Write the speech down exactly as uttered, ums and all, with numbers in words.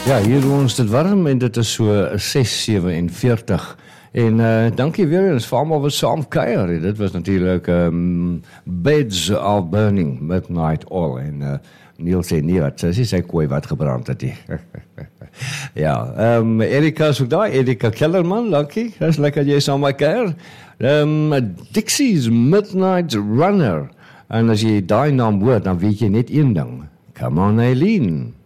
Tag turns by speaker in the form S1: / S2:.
S1: Ja, hier doen ons dit warm en dit is so ses sewenveertig. En uh, dankie weer eens vir almal wat saam kuier. Dit was natuurlik um, Beds of Burning, Midnight Oil. En uh, Neil sê nie wat, sy sê kooi wat gebrand het. Ja, um, Erika is ook daar, Erika Kellerman, dankie. Dat is lekker jy saam met kuier. Um, Dixie's Midnight Runner. En as jy daai naam hoor, dan weet jy net een ding. Come on, Eileen.